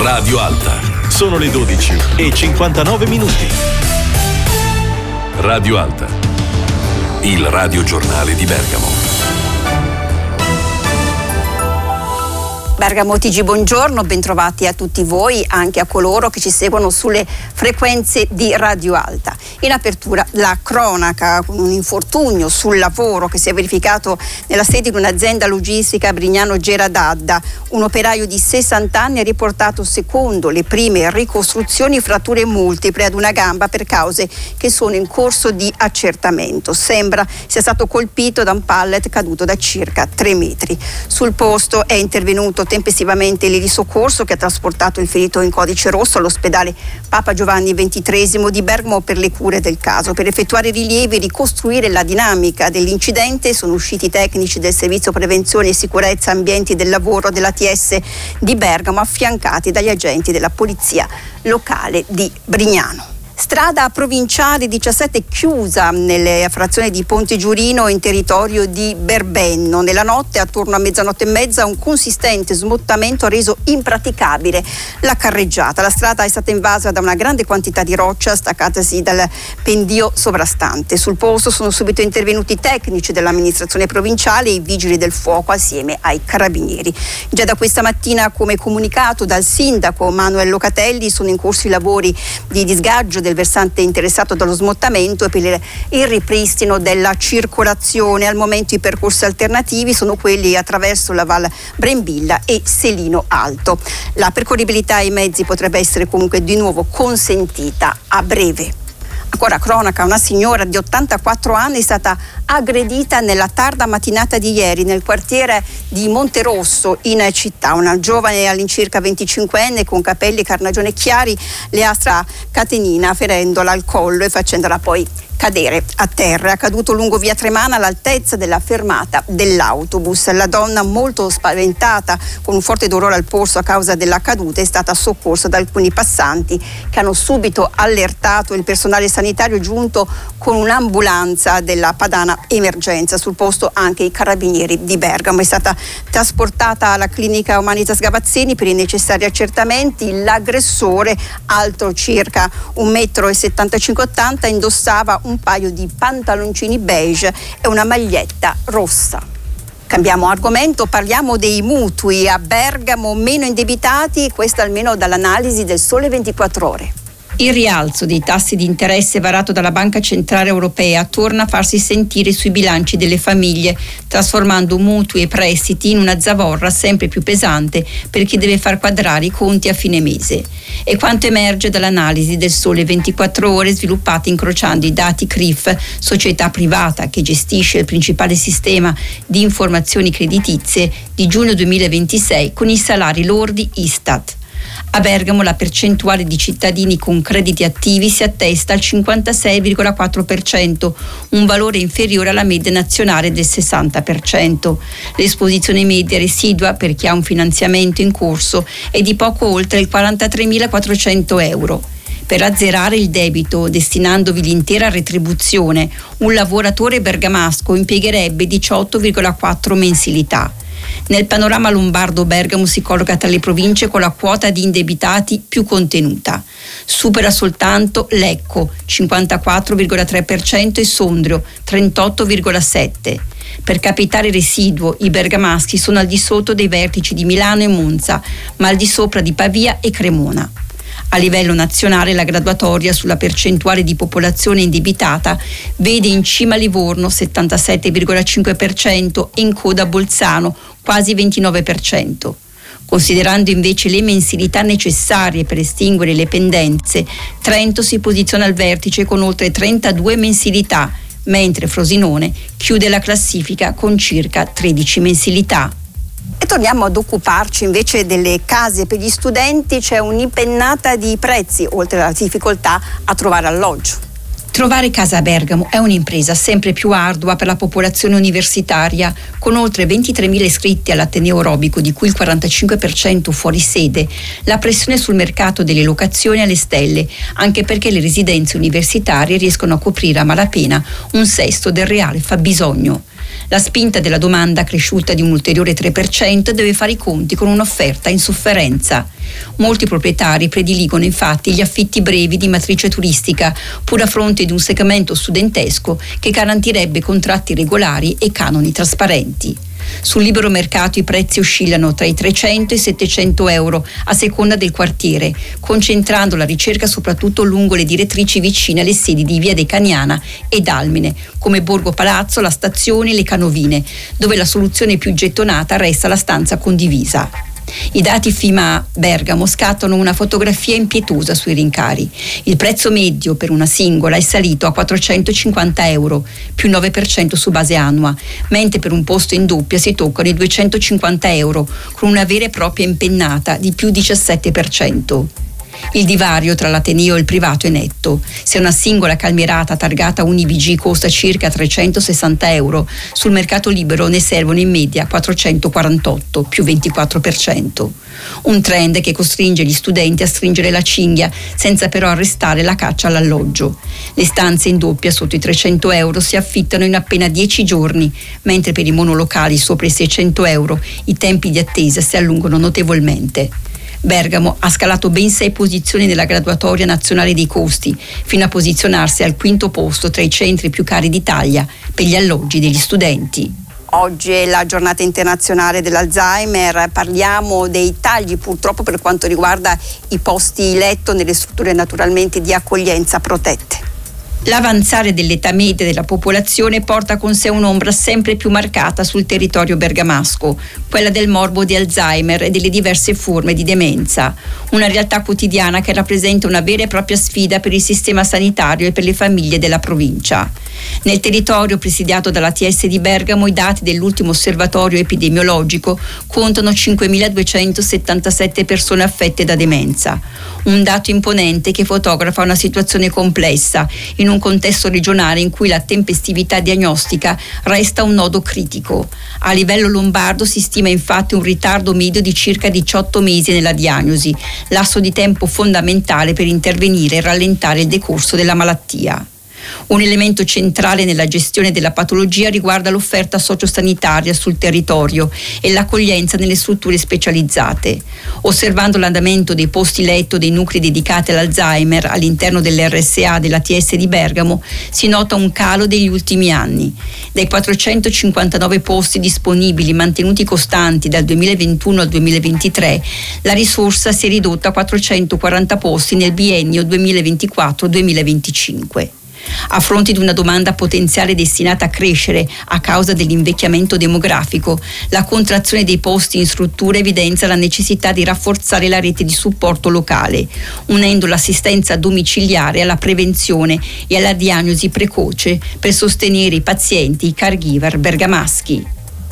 Radio Alta. Sono le 12:59. Radio Alta. Il radiogiornale di Bergamo. Bergamo TG, buongiorno, bentrovati a tutti voi, anche a coloro che ci seguono sulle frequenze di Radio Alta. In apertura la cronaca con un infortunio sul lavoro che si è verificato nella sede di un'azienda logistica a Brignano Geradadda. Un operaio di 60 anni ha riportato, secondo le prime ricostruzioni, fratture multiple ad una gamba per cause che sono in corso di accertamento. Sembra sia stato colpito da un pallet caduto da circa 3 metri. Sul posto è intervenuto tempestivamente l'Eli Soccorso, che ha trasportato il ferito in codice rosso all'ospedale Papa Giovanni XXIII di Bergamo per le cure del caso. Per effettuare rilievi e ricostruire la dinamica dell'incidente sono usciti i tecnici del Servizio Prevenzione e Sicurezza Ambienti del Lavoro dell'ATS di Bergamo, affiancati dagli agenti della Polizia Locale di Brignano. Strada provinciale 17 chiusa nelle frazioni di Ponte Giurino in territorio di Berbenno. Nella notte, attorno a 00:30, un consistente smottamento ha reso impraticabile la carreggiata. La strada è stata invasa da una grande quantità di roccia staccatasi dal pendio sovrastante. Sul posto sono subito intervenuti i tecnici dell'amministrazione provinciale e i vigili del fuoco assieme ai carabinieri. Già da questa mattina, come comunicato dal sindaco Manuel Locatelli, sono in corso i lavori di disgaggio del versante interessato dallo smottamento e per il ripristino della circolazione. Al momento i percorsi alternativi sono quelli attraverso la Val Brembilla e Selino Alto. La percorribilità ai mezzi potrebbe essere comunque di nuovo consentita a breve. Ancora cronaca, una signora di 84 anni è stata aggredita nella tarda mattinata di ieri nel quartiere di Monterosso in città. Una giovane all'incirca 25enne con capelli e carnagione chiari le ha stracatenina ferendola al collo e facendola poi cadere a terra. È accaduto lungo via Tremana all'altezza della fermata dell'autobus. La donna, molto spaventata, con un forte dolore al polso a causa dell'accaduta, è stata soccorsa da alcuni passanti che hanno subito allertato il personale sanitario giunto con un'ambulanza della Padana Emergenza. Sul posto anche i carabinieri di Bergamo. È stata trasportata alla clinica Humanitas Gavazzini per i necessari accertamenti. L'aggressore, alto circa 1,75 m, indossava un paio di pantaloncini beige e una maglietta rossa. Cambiamo argomento, parliamo dei mutui. A Bergamo meno indebitati, questo almeno dall'analisi del Sole 24 Ore. Il rialzo dei tassi di interesse varato dalla Banca Centrale Europea torna a farsi sentire sui bilanci delle famiglie, trasformando mutui e prestiti in una zavorra sempre più pesante per chi deve far quadrare i conti a fine mese. E quanto emerge dall'analisi del Sole 24 Ore sviluppata incrociando i dati CRIF, società privata che gestisce il principale sistema di informazioni creditizie, di giugno 2026 con i salari lordi Istat. A Bergamo la percentuale di cittadini con crediti attivi si attesta al 56,4%, un valore inferiore alla media nazionale del 60%. L'esposizione media residua per chi ha un finanziamento in corso è di poco oltre il 43.400 euro. Per azzerare il debito, destinandovi l'intera retribuzione, un lavoratore bergamasco impiegherebbe 18,4 mensilità. Nel panorama lombardo, Bergamo si colloca tra le province con la quota di indebitati più contenuta. Supera soltanto Lecco, 54,3%, e Sondrio, 38,7%. Per capitale residuo, i bergamaschi sono al di sotto dei vertici di Milano e Monza, ma al di sopra di Pavia e Cremona. A livello nazionale la graduatoria sulla percentuale di popolazione indebitata vede in cima Livorno 77,5% e in coda Bolzano quasi 29%. Considerando invece le mensilità necessarie per estinguere le pendenze, Trento si posiziona al vertice con oltre 32 mensilità, mentre Frosinone chiude la classifica con circa 13 mensilità. E torniamo ad occuparci invece delle case per gli studenti. C'è un'impennata di prezzi, oltre alla difficoltà a trovare alloggio. Trovare casa a Bergamo è un'impresa sempre più ardua per la popolazione universitaria, con oltre 23.000 iscritti all'Ateneo Orobico, di cui il 45% fuori sede. La pressione sul mercato delle locazioni alle stelle, anche perché le residenze universitarie riescono a coprire a malapena un sesto del reale fabbisogno. La spinta della domanda, cresciuta di un ulteriore 3%, deve fare i conti con un'offerta in sofferenza. Molti proprietari prediligono infatti gli affitti brevi di matrice turistica, pur a fronte di un segmento studentesco che garantirebbe contratti regolari e canoni trasparenti. Sul libero mercato i prezzi oscillano tra i 300 e i 700 euro a seconda del quartiere, concentrando la ricerca soprattutto lungo le direttrici vicine alle sedi di Via Decaniana e Dalmine, come Borgo Palazzo, la Stazione e le Canovine, dove la soluzione più gettonata resta la stanza condivisa. I dati FIMA Bergamo scattano una fotografia impietosa sui rincari. Il prezzo medio per una singola è salito a 450 euro, più 9% su base annua, mentre per un posto in doppia si toccano i 250 euro, con una vera e propria impennata di più 17%. Il divario tra l'ateneo e il privato è netto. Se una singola calmierata targata UniBG costa circa 360 euro, sul mercato libero ne servono in media 448, più 24%. Un trend che costringe gli studenti a stringere la cinghia, senza però arrestare la caccia all'alloggio. Le stanze in doppia sotto i 300 euro si affittano in appena 10 giorni, mentre per i monolocali sopra i 600 euro i tempi di attesa si allungano notevolmente. Bergamo ha scalato ben 6 posizioni nella graduatoria nazionale dei costi, fino a posizionarsi al 5° posto tra i centri più cari d'Italia per gli alloggi degli studenti. Oggi è la giornata internazionale dell'Alzheimer, parliamo dei tagli purtroppo per quanto riguarda i posti letto nelle strutture naturalmente di accoglienza protette. L'avanzare dell'età media della popolazione porta con sé un'ombra sempre più marcata sul territorio bergamasco, quella del morbo di Alzheimer e delle diverse forme di demenza. Una realtà quotidiana che rappresenta una vera e propria sfida per il sistema sanitario e per le famiglie della provincia. Nel territorio presidiato dall'ATS di Bergamo, i dati dell'ultimo osservatorio epidemiologico contano 5.277 persone affette da demenza. Un dato imponente che fotografa una situazione complessa in un contesto regionale in cui la tempestività diagnostica resta un nodo critico. A livello lombardo si stima infatti un ritardo medio di circa 18 mesi nella diagnosi, lasso di tempo fondamentale per intervenire e rallentare il decorso della malattia. Un elemento centrale nella gestione della patologia riguarda l'offerta sociosanitaria sul territorio e l'accoglienza nelle strutture specializzate. Osservando l'andamento dei posti letto dei nuclei dedicati all'Alzheimer all'interno dell'RSA dell'ATS di Bergamo, si nota un calo degli ultimi anni. Dai 459 posti disponibili mantenuti costanti dal 2021 al 2023, la risorsa si è ridotta a 440 posti nel biennio 2024-2025. A fronte di una domanda potenziale destinata a crescere a causa dell'invecchiamento demografico, la contrazione dei posti in struttura evidenzia la necessità di rafforzare la rete di supporto locale, unendo l'assistenza domiciliare alla prevenzione e alla diagnosi precoce per sostenere i pazienti, i caregiver bergamaschi.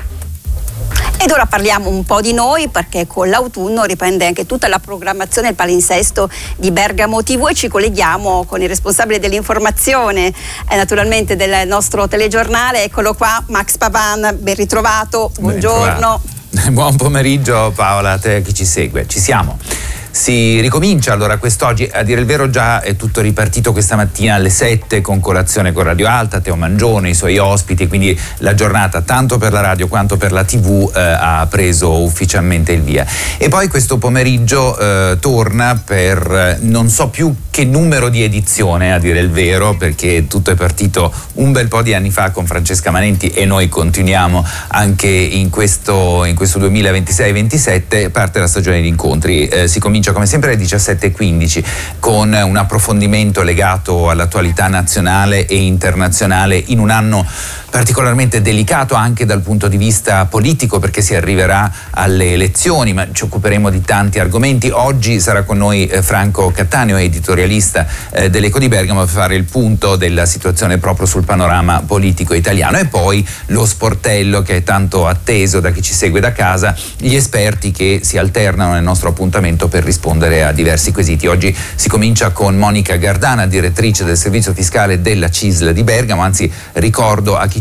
Ed ora parliamo un po' di noi, perché con l'autunno riprende anche tutta la programmazione del palinsesto di Bergamo TV e ci colleghiamo con il responsabile dell'informazione naturalmente del nostro telegiornale. Eccolo qua, Max Pavan, ben ritrovato, buongiorno. Buon pomeriggio Paola, a te chi ci segue, ci siamo. Si ricomincia allora quest'oggi, a dire il vero già è tutto ripartito questa mattina alle 7 con colazione con Radio Alta, Teo Mangione, i suoi ospiti, quindi la giornata tanto per la radio quanto per la TV ha preso ufficialmente il via. E poi questo pomeriggio torna per non so più che numero di edizione, a dire il vero, perché tutto è partito un bel po' di anni fa con Francesca Manenti e noi continuiamo anche in questo 2026-27, parte la stagione di incontri. Si comincia come sempre alle 17:15 con un approfondimento legato all'attualità nazionale e internazionale in un anno particolarmente delicato anche dal punto di vista politico, perché si arriverà alle elezioni, ma ci occuperemo di tanti argomenti. Oggi sarà con noi Franco Cattaneo, editorialista dell'Eco di Bergamo, per fare il punto della situazione proprio sul panorama politico italiano, e poi lo sportello che è tanto atteso da chi ci segue da casa, gli esperti che si alternano nel nostro appuntamento per rispondere a diversi quesiti. Oggi si comincia con Monica Gardana, direttrice del servizio fiscale della CISL di Bergamo, anzi ricordo a chi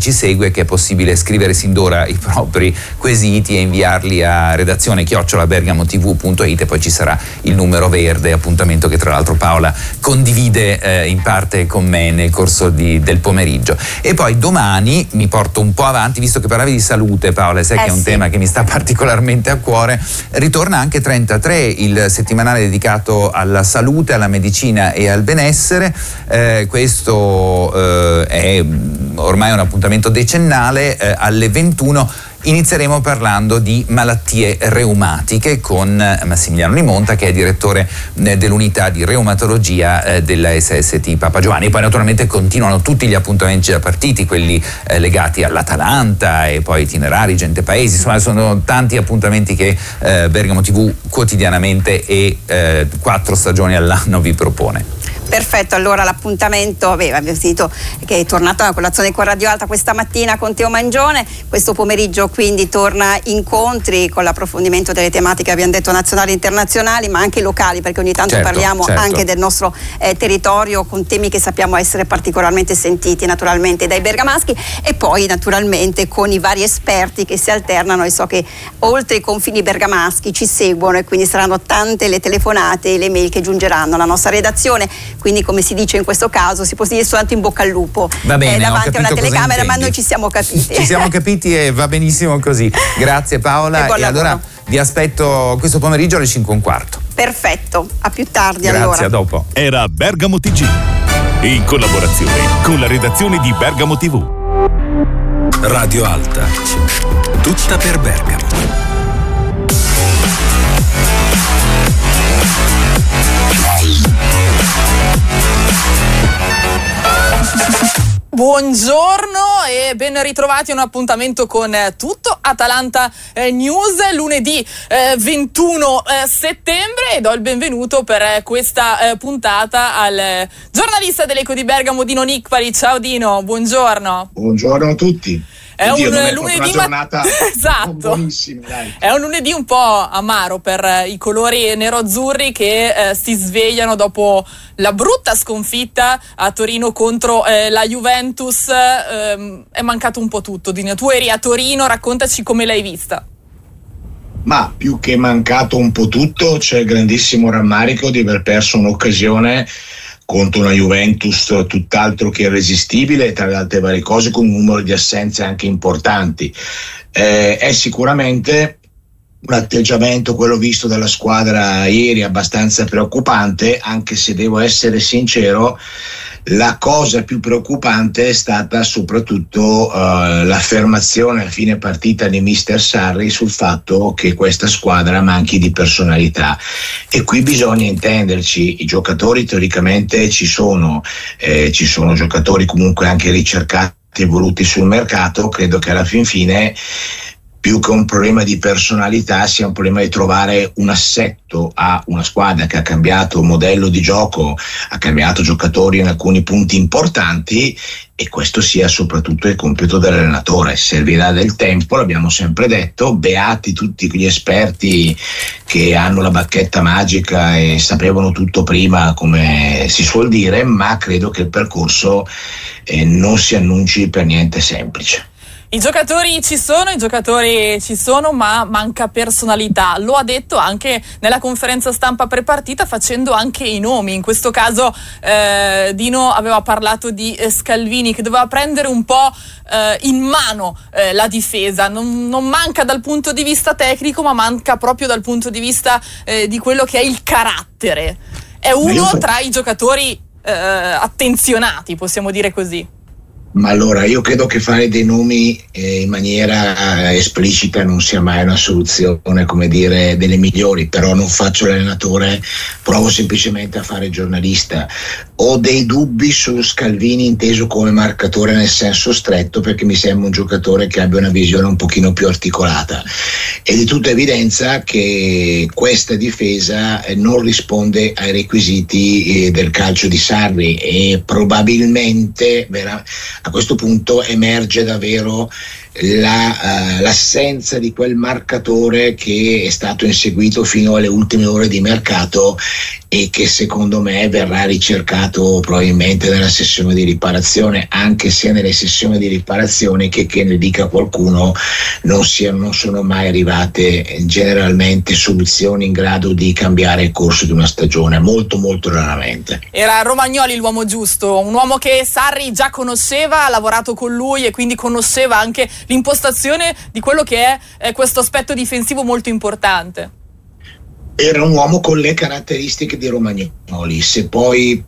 ci segue che è possibile scrivere sin d'ora i propri quesiti e inviarli a redazione@bergamotv.it, e poi ci sarà il numero verde, appuntamento che tra l'altro Paola condivide in parte con me nel corso del pomeriggio. E poi domani mi porto un po' avanti, visto che parlavi di salute, Paola, sai che è un tema che mi sta particolarmente a cuore. Ritorna anche 33, il settimanale dedicato alla salute, alla medicina e al benessere. Questo è ormai un appuntamento decennale. Alle 21 inizieremo parlando di malattie reumatiche con Massimiliano Limonta, che è direttore dell'unità di reumatologia della SST Papa Giovanni. E poi naturalmente continuano tutti gli appuntamenti già partiti, quelli legati all'Atalanta e poi itinerari, gente paesi, insomma sono tanti appuntamenti che Bergamo TV quotidianamente e 4 stagioni all'anno vi propone. Perfetto, allora l'appuntamento, abbiamo sentito che è tornata la colazione con Radio Alta questa mattina con Teo Mangione, questo pomeriggio quindi torna incontri con l'approfondimento delle tematiche, abbiamo detto, nazionali e internazionali, ma anche locali, perché ogni tanto parliamo anche del nostro territorio con temi che sappiamo essere particolarmente sentiti naturalmente dai bergamaschi, e poi naturalmente con i vari esperti che si alternano, e so che oltre i confini bergamaschi ci seguono, e quindi saranno tante le telefonate e le mail che giungeranno alla nostra redazione. Quindi, come si dice in questo caso, si può dire soltanto in bocca al lupo. Va bene, davanti a una telecamera, ma noi ci siamo capiti. Ci siamo capiti e va benissimo così. Grazie Paola. E allora vi aspetto questo pomeriggio alle 5:15. Perfetto, a più tardi. Grazie, allora. A dopo. Era Bergamo TG, in collaborazione con la redazione di Bergamo TV. Radio Alta, tutta per Bergamo. Buongiorno e ben ritrovati a un appuntamento con Tutto Atalanta News, lunedì 21 settembre, e do il benvenuto per questa puntata al giornalista dell'Eco di Bergamo, Dino Nicpari. Ciao Dino, buongiorno. Buongiorno a tutti. È un lunedì giornata esatto. Buonissima, dai. È un lunedì un po' amaro per i colori nero-azzurri che si svegliano dopo la brutta sconfitta a Torino contro la Juventus. È mancato un po' tutto. Dino, tu eri a Torino, raccontaci come l'hai vista. Ma più che mancato un po' tutto, c'è il grandissimo rammarico di aver perso un'occasione contro una Juventus tutt'altro che irresistibile, e tra le altre varie cose con un numero di assenze anche importanti. È sicuramente un atteggiamento, quello visto dalla squadra ieri, abbastanza preoccupante, anche se devo essere sincero, la cosa più preoccupante è stata soprattutto l'affermazione a fine partita di mister Sarri sul fatto che questa squadra manchi di personalità, e qui bisogna intenderci. I giocatori teoricamente ci sono giocatori comunque anche ricercati e voluti sul mercato. Credo che alla fin fine, più che un problema di personalità, sia un problema di trovare un assetto a una squadra che ha cambiato modello di gioco, ha cambiato giocatori in alcuni punti importanti, e questo sia soprattutto il compito dell'allenatore. Servirà del tempo, l'abbiamo sempre detto, beati tutti quegli esperti che hanno la bacchetta magica e sapevano tutto prima, come si suol dire, ma credo che il percorso non si annunci per niente semplice. I giocatori ci sono, ma manca personalità. Lo ha detto anche nella conferenza stampa prepartita, facendo anche i nomi. In questo caso Dino aveva parlato di Scalvini, che doveva prendere un po' in mano la difesa. Non manca dal punto di vista tecnico, ma manca proprio dal punto di vista di quello che è il carattere. È uno tra i giocatori attenzionati, possiamo dire così. Ma allora, io credo che fare dei nomi in maniera esplicita non sia mai una soluzione, come dire, delle migliori. Però non faccio l'allenatore, provo semplicemente a fare giornalista. Ho dei dubbi su Scalvini inteso come marcatore nel senso stretto, perché mi sembra un giocatore che abbia una visione un pochino più articolata. È di tutta evidenza che questa difesa non risponde ai requisiti del calcio di Sarri, e probabilmente a questo punto emerge davvero l'assenza di quel marcatore che è stato inseguito fino alle ultime ore di mercato e che secondo me verrà ricercato probabilmente nella sessione di riparazione, anche se nelle sessioni di riparazione, che ne dica qualcuno, non sono mai arrivate generalmente soluzioni in grado di cambiare il corso di una stagione, molto molto raramente. Era Romagnoli l'uomo giusto, un uomo che Sarri già conosceva, ha lavorato con lui e quindi conosceva anche l'impostazione di quello che è questo aspetto difensivo molto importante. Era un uomo con le caratteristiche di Romagnoli, se poi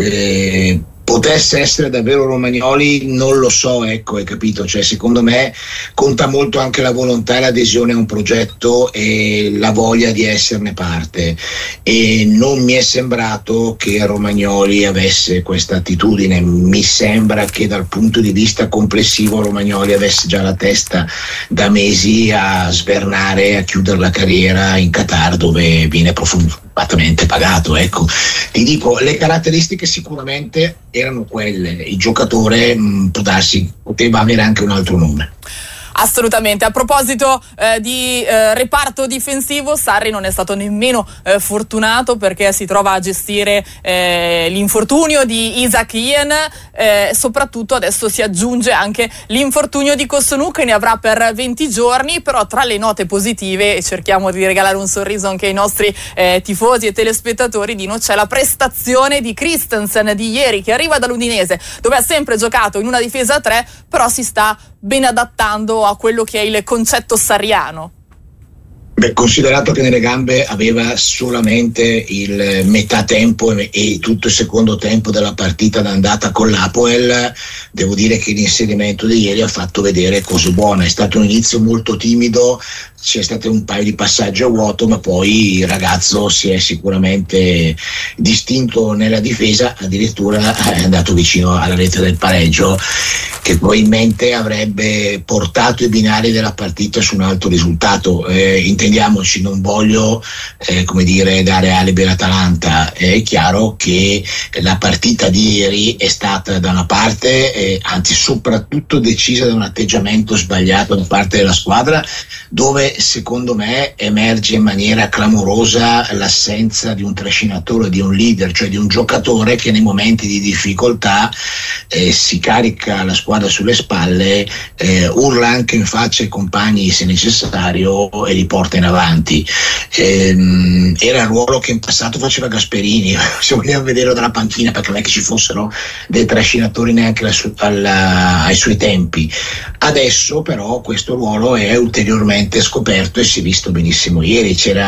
potesse essere davvero Romagnoli non lo so, ecco, hai capito? Cioè, secondo me conta molto anche la volontà e l'adesione a un progetto e la voglia di esserne parte, e non mi è sembrato che Romagnoli avesse questa attitudine. Mi sembra che dal punto di vista complessivo Romagnoli avesse già la testa da mesi a svernare, a chiudere la carriera in Qatar, dove viene profondamente pagato. Ecco, ti dico, le caratteristiche sicuramente erano quelle, il giocatore può darsi, poteva avere anche un altro nome. Assolutamente. A proposito di reparto difensivo, Sarri non è stato nemmeno fortunato, perché si trova a gestire l'infortunio di Isaac Hien, soprattutto adesso si aggiunge anche l'infortunio di Kosunu, che ne avrà per 20 giorni, però tra le note positive, e cerchiamo di regalare un sorriso anche ai nostri tifosi e telespettatori, Dino, c'è la prestazione di Christensen di ieri, che arriva dall'Udinese, dove ha sempre giocato in una difesa a 3, però si sta ben adattando a quello che è il concetto sarriano. Beh, considerato che nelle gambe aveva solamente il metà tempo e tutto il secondo tempo della partita d'andata con l'Apoel, devo dire che l'inserimento di ieri ha fatto vedere cose buone. È stato un inizio molto timido, c'è stato un paio di passaggi a vuoto, ma poi il ragazzo si è sicuramente distinto nella difesa, addirittura è andato vicino alla rete del pareggio, che probabilmente avrebbe portato i binari della partita su un altro risultato. Intendiamoci, non voglio dare alibi all'Atalanta. È chiaro che la partita di ieri è stata da una parte, anzi soprattutto decisa da un atteggiamento sbagliato da parte della squadra, dove secondo me emerge in maniera clamorosa l'assenza di un trascinatore, di un leader, cioè di un giocatore che nei momenti di difficoltà si carica la squadra sulle spalle, urla anche in faccia ai compagni se necessario e li porta in avanti. Era il ruolo che in passato faceva Gasperini, se vogliamo vederlo dalla panchina, perché non è che ci fossero dei trascinatori neanche ai suoi tempi. Adesso però questo ruolo è ulteriormente scoperto e si è visto benissimo ieri. C'era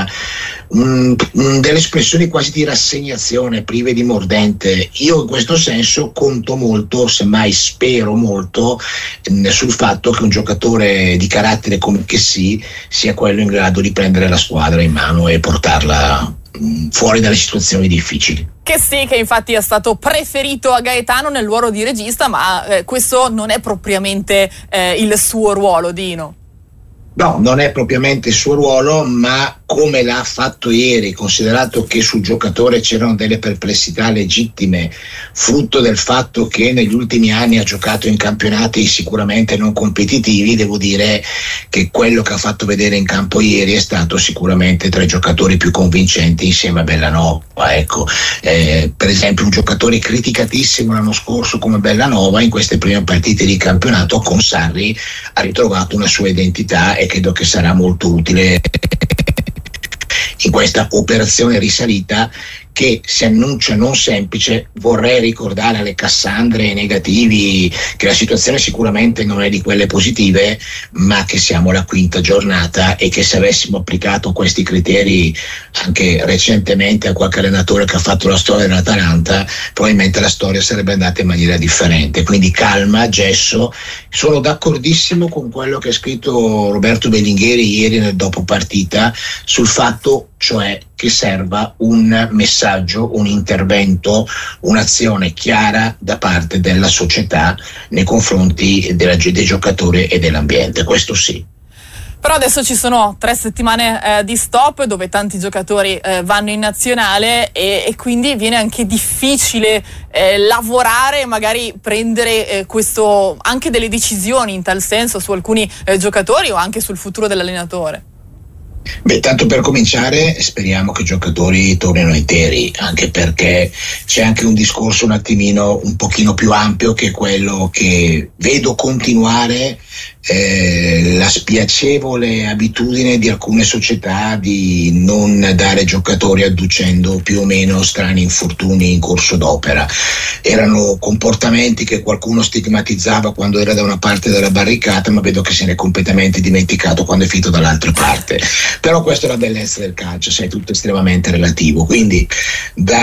delle espressioni quasi di rassegnazione, prive di mordente. Io in questo senso conto molto, semmai spero molto, sul fatto che un giocatore di carattere come Kessie sia quello in grado di prendere la squadra in mano e portarla fuori dalle situazioni difficili. Che infatti è stato preferito a Gaetano nel ruolo di regista, ma questo non è propriamente il suo ruolo, Dino. No, non è propriamente il suo ruolo, ma come l'ha fatto ieri, considerato che sul giocatore c'erano delle perplessità legittime, frutto del fatto che negli ultimi anni ha giocato in campionati sicuramente non competitivi, devo dire che quello che ha fatto vedere in campo ieri è stato sicuramente tra i giocatori più convincenti insieme a Bellanova. Ecco, per esempio un giocatore criticatissimo l'anno scorso come Bellanova, in queste prime partite di campionato con Sarri ha ritrovato una sua identità e credo che sarà molto utile in questa operazione risalita, che si annuncia non semplice. Vorrei ricordare alle Cassandre e ai negativi che la situazione sicuramente non è di quelle positive, ma che siamo alla 5ª giornata e che se avessimo applicato questi criteri anche recentemente a qualche allenatore che ha fatto la storia dell'Atalanta, probabilmente la storia sarebbe andata in maniera differente. Quindi calma, gesso. Sono d'accordissimo con quello che ha scritto Roberto Bellingheri ieri nel dopo partita sul fatto, cioè, che serva un messaggio, un intervento, un'azione chiara da parte della società nei confronti dei giocatori e dell'ambiente. Questo sì. Però adesso ci sono 3 settimane di stop dove tanti giocatori vanno in nazionale e quindi viene anche difficile lavorare e magari prendere anche delle decisioni in tal senso su alcuni giocatori o anche sul futuro dell'allenatore. Beh, tanto per cominciare speriamo che i giocatori tornino interi, anche perché c'è anche un discorso un pochino più ampio, che è quello che vedo continuare la spiacevole abitudine di alcune società di non dare giocatori adducendo più o meno strani infortuni in corso d'opera. Erano comportamenti che qualcuno stigmatizzava quando era da una parte della barricata, ma vedo che se ne è completamente dimenticato quando è finito dall'altra parte. Però questa è la bellezza del calcio, sai, tutto estremamente relativo. Quindi da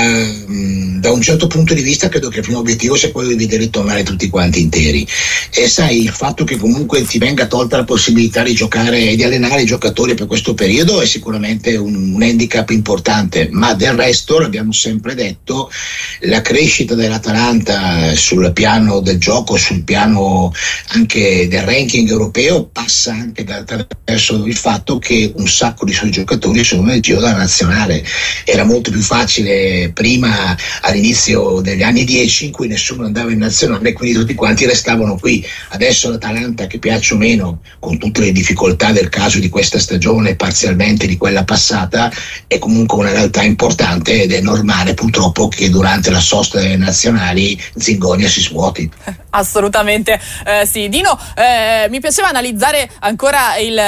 un certo punto di vista credo che il primo obiettivo sia quello di vedere tornare tutti quanti interi. E sai, il fatto che comunque ti venga tolta la possibilità di giocare e di allenare i giocatori per questo periodo è sicuramente un handicap importante, ma del resto, l'abbiamo sempre detto, la crescita dell'Atalanta sul piano del gioco, sul piano anche del ranking europeo, passa anche attraverso il fatto che un sacco di suoi giocatori sono nel giro della nazionale. Era molto più facile prima, all'inizio degli anni 10, in cui nessuno andava in nazionale, quindi tutti quanti restavano qui. Adesso l'Atalanta, che piace o meno, con tutte le difficoltà del caso di questa stagione, parzialmente di quella passata, è comunque una realtà importante ed è normale purtroppo che durante la sosta delle nazionali Zingonia si svuoti. Assolutamente sì. Dino, mi piaceva analizzare ancora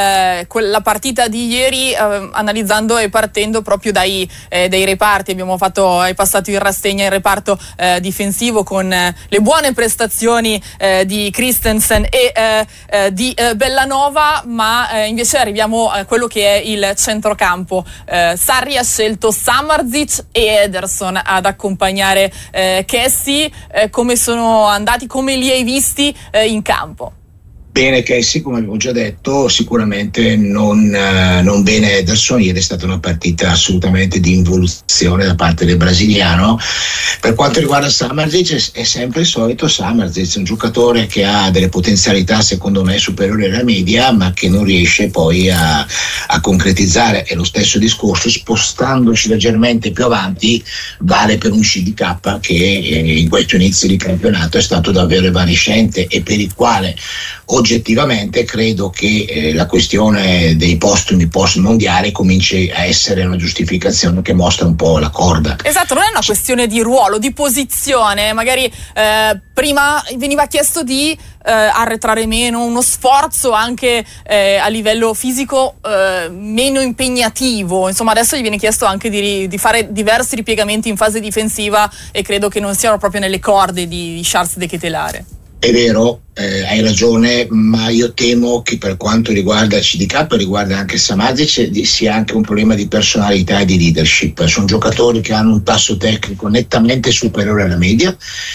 la partita di ieri, analizzando e partendo proprio dai reparti. Hai passato in rassegna il reparto difensivo con le buone prestazioni di Christensen e di Bellanova, ma invece arriviamo a quello che è il centrocampo. Sarri ha scelto Samardžić e Ederson ad accompagnare Kessie. Come sono andati, come li hai visti in campo? Bene Kessie, come avevo già detto, sicuramente non bene Ederson. Ieri è stata una partita assolutamente di involuzione da parte del brasiliano. Per quanto riguarda Samardžić, è sempre il solito Samardžić, un giocatore che ha delle potenzialità secondo me superiori alla media, ma che non riesce poi a concretizzare. È lo stesso discorso, spostandoci leggermente più avanti, vale per un CDK che in questo inizio di campionato è stato davvero evanescente e per il quale oggettivamente credo che la questione dei postumi post mondiale cominci a essere una giustificazione che mostra un po' la corda. Esatto, non è una questione di ruolo, di posizione. Magari prima veniva chiesto di arretrare meno, uno sforzo anche a livello fisico meno impegnativo. Insomma, adesso gli viene chiesto anche di fare diversi ripiegamenti in fase difensiva e credo che non siano proprio nelle corde di Charles De Ketelaere. È vero, hai ragione, ma io temo che per quanto riguarda il CDK e riguarda anche Samardžić sia anche un problema di personalità e di leadership. Sono giocatori che hanno un tasso tecnico nettamente superiore alla media,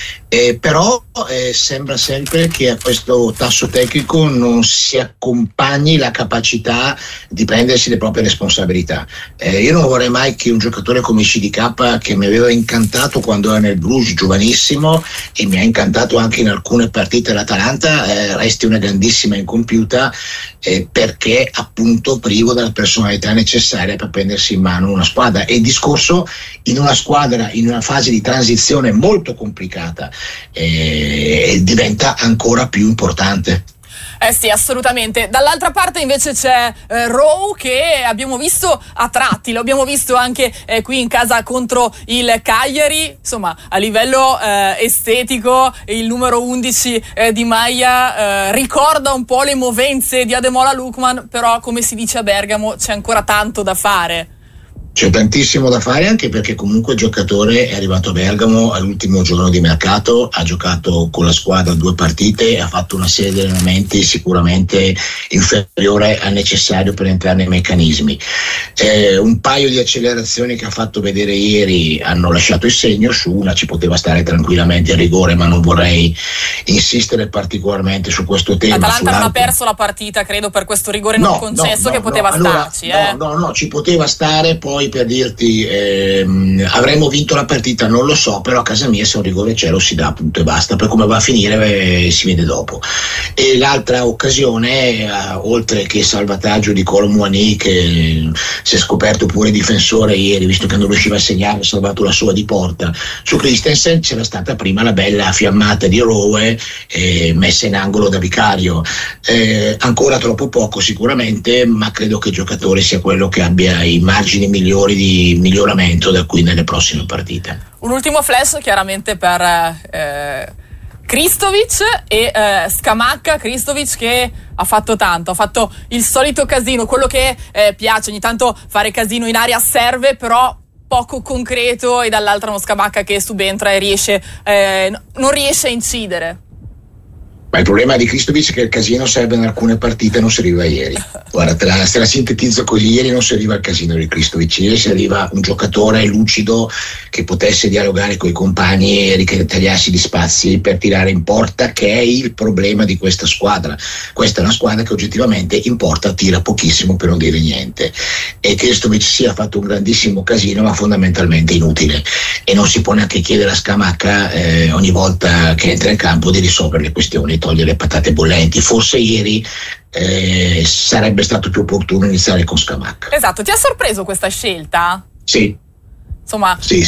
però sembra sempre che a questo tasso tecnico non si accompagni la capacità di prendersi le proprie responsabilità. Io non vorrei mai che un giocatore come CDK, che mi aveva incantato quando era nel Bruges giovanissimo e mi ha incantato anche in alcune partite all'Atalanta, resti una grandissima incompiuta perché appunto privo della personalità necessaria per prendersi in mano una squadra. E il discorso in una squadra in una fase di transizione molto complicata diventa ancora più importante. Sì, assolutamente. Dall'altra parte invece c'è Rowe, che abbiamo visto a tratti, lo abbiamo visto anche qui in casa contro il Cagliari. Insomma, a livello estetico il numero 11 di maglia ricorda un po' le movenze di Ademola Lookman, però come si dice a Bergamo c'è ancora tanto da fare. C'è tantissimo da fare, anche perché comunque il giocatore è arrivato a Bergamo all'ultimo giorno di mercato, ha giocato con la squadra 2 partite, ha fatto una serie di allenamenti sicuramente inferiore al necessario per entrare nei meccanismi. Un paio di accelerazioni che ha fatto vedere ieri hanno lasciato il segno. Su una ci poteva stare tranquillamente a rigore, ma non vorrei insistere particolarmente su questo tema. L'Atalanta non ha perso la partita, credo, per questo rigore non concesso, che poteva starci. No, ci poteva stare. Poi noi, per dirti, avremmo vinto la partita, non lo so, però a casa mia se un rigore c'è lo si dà, punto e basta. Per come va a finire si vede dopo. E l'altra occasione, oltre che salvataggio di Kolo Muani, che si è scoperto pure difensore ieri, visto che non riusciva a segnare, ha salvato la sua di porta, su Christensen c'era stata prima la bella fiammata di Rowe, messa in angolo da Vicario. Ancora troppo poco sicuramente, ma credo che il giocatore sia quello che abbia i margini migliori di miglioramento da qui nelle prossime partite. Un ultimo flash chiaramente per Kristovic e Scamacca. Kristovic che ha fatto tanto, ha fatto il solito casino, quello che piace, ogni tanto fare casino in aria serve, però poco concreto, e dall'altra uno Scamacca che subentra e non riesce a incidere. Ma il problema di Kristovic è che il casino serve in alcune partite, non serviva ieri. Guarda, se la sintetizzo così, ieri non serviva il casino di Kristovic, ieri serviva un giocatore lucido che potesse dialogare con i compagni e ritagliarsi gli spazi per tirare in porta, che è il problema di questa squadra. Questa è una squadra che oggettivamente in porta tira pochissimo, per non dire niente. E Kristovic sì, ha fatto un grandissimo casino, ma fondamentalmente inutile. E non si può neanche chiedere a Scamacca ogni volta che entra in campo di risolvere le questioni, togliere le patate bollenti. Forse ieri sarebbe stato più opportuno iniziare con Scamacca. Esatto, ti ha sorpreso questa scelta? Sì. Insomma, sì,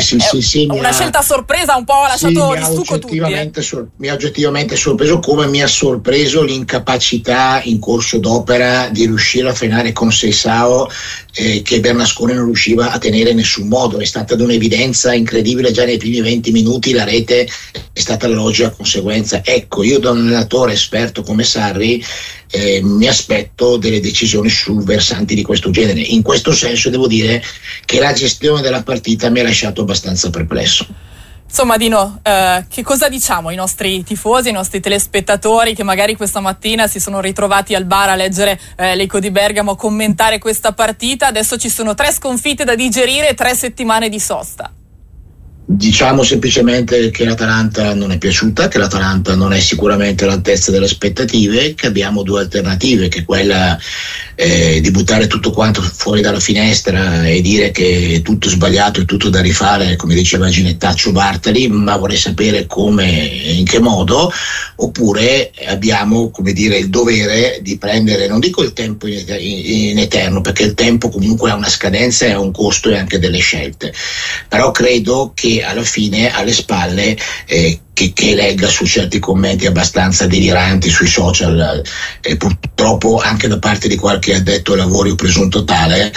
una scelta sorpresa, un po' ha lasciato di stucco tutti. Mi ha oggettivamente sorpreso, come mi ha sorpreso l'incapacità in corso d'opera di riuscire a frenare con Seisao, che Bernasconi non riusciva a tenere in nessun modo. È stata di un'evidenza incredibile già nei primi 20 minuti, la rete è stata la logica conseguenza. Ecco, io da un allenatore esperto come Sarri mi aspetto delle decisioni su versanti di questo genere. In questo senso devo dire che la gestione della partita mi ha lasciato abbastanza perplesso. Insomma, Dino, che cosa diciamo ai nostri tifosi, ai nostri telespettatori che magari questa mattina si sono ritrovati al bar a leggere l'Eco di Bergamo, a commentare questa partita? Adesso ci sono 3 sconfitte da digerire e 3 settimane di sosta. Diciamo semplicemente che l'Atalanta non è piaciuta, che l'Atalanta non è sicuramente all'altezza delle aspettative, che abbiamo 2 alternative, che è quella di buttare tutto quanto fuori dalla finestra e dire che è tutto sbagliato e tutto da rifare, come diceva Ginettaccio Bartali, ma vorrei sapere come e in che modo. Oppure abbiamo, come dire, il dovere di prendere, non dico il tempo in eterno, perché il tempo comunque ha una scadenza e ha un costo e anche delle scelte, però credo che alla fine alle spalle che legga su certi commenti abbastanza deliranti sui social, purtroppo anche da parte di qualche addetto ai lavori o presunto tale,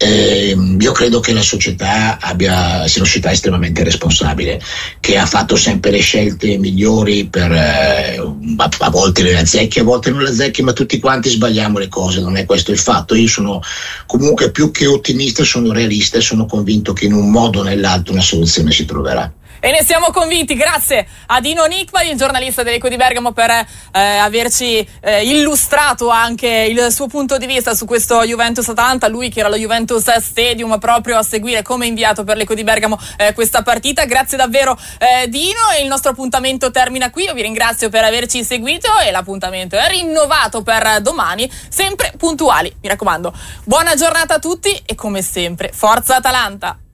io credo che la società sia una società estremamente responsabile, che ha fatto sempre le scelte migliori per a volte le azzecchi, a volte non le azzecchi, ma tutti quanti sbagliamo le cose, non è questo il fatto. Io sono comunque più che ottimista, sono realista e sono convinto che in un modo o nell'altro una soluzione si troverà. E ne siamo convinti. Grazie a Dino Nicmari, il giornalista dell'Eco di Bergamo, per averci illustrato anche il suo punto di vista su questo Juventus-Atalanta. Lui che era allo Juventus Stadium proprio a seguire come inviato per l'Eco di Bergamo questa partita. Grazie davvero Dino, e il nostro appuntamento termina qui. Io vi ringrazio per averci seguito e l'appuntamento è rinnovato per domani, sempre puntuali. Mi raccomando, buona giornata a tutti e come sempre, forza Atalanta!